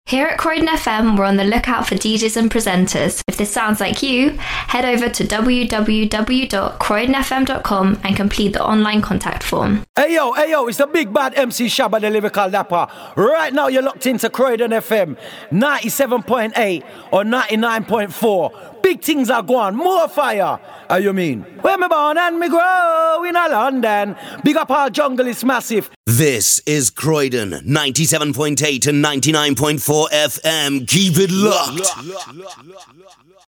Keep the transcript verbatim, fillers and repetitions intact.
Here at Croydon F M, we're on the lookout for D Js and presenters. If this sounds like you, head over to w w w dot croydon f m dot com and complete the online contact form. Hey yo, hey yo, it's the big bad M C Shabba, the lyrical dapper. Right now you're locked into Croydon F M, ninety-seven point eight or ninety-nine point four. Big things are going, more fire. How you mean? Where me born and me grow in a London. Big up our jungle is massive. This is Croydon, ninety-seven point eight and ninety-nine point four F M. Keep it locked.